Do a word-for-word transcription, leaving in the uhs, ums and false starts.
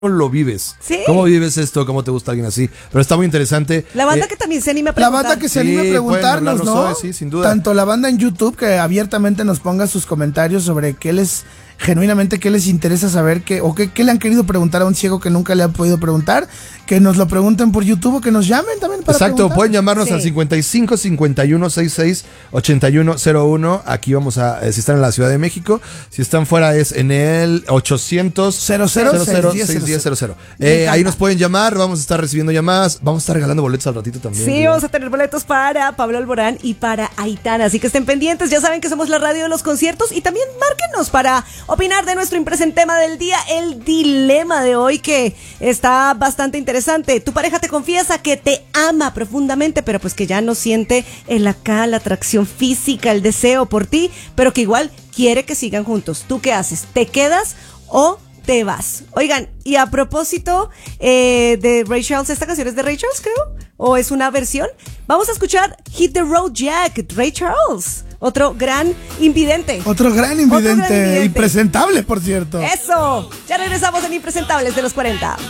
lo vives? ¿Sí? ¿Cómo vives esto? ¿Cómo te gusta alguien así? Pero está muy interesante. La banda Eh, que también se anima a La preguntar. banda que se Sí, anima a pueden preguntarnos, hablarnos ¿no? hoy, sí, sin duda. Tanto la banda en YouTube que abiertamente nos ponga sus comentarios sobre qué les, genuinamente qué les interesa saber, qué, o qué, qué le han querido preguntar a un ciego que nunca le han podido preguntar, que nos lo pregunten por YouTube o que nos llamen también para Exacto, preguntar. pueden llamarnos Sí. al cincuenta y cinco, cincuenta y uno, sesenta y seis, ochenta y uno cero uno. Aquí vamos a, eh, si están en la Ciudad de México, si están fuera es en el ochocientos Cero, cero, cero, seis, seis, diez, cero, cero. Me Eh, encanta. ahí nos pueden llamar, vamos a estar recibiendo llamadas, vamos a estar regalando boletos al ratito también. Sí, digo. vamos a tener boletos para Pablo Alborán y para Aitana, así que estén pendientes, ya saben que somos la radio de los conciertos y también márquenos para opinar de nuestro impresente tema del día, el dilema de hoy que está bastante interesante. Tu pareja te confiesa que te ama profundamente, pero pues que ya no siente el acá, la atracción física, el deseo por ti, pero que igual quiere que sigan juntos. ¿Tú qué haces? ¿Te quedas o te vas? Oigan, y a propósito eh, de Ray Charles, ¿esta canción es de Ray Charles, creo? ¿O es una versión? Vamos a escuchar Hit the Road Jack, Ray Charles, otro gran invidente. Otro gran Otro invidente, gran invidente. impresentable, por cierto. Eso, ya regresamos en Impresentables de los cuarenta.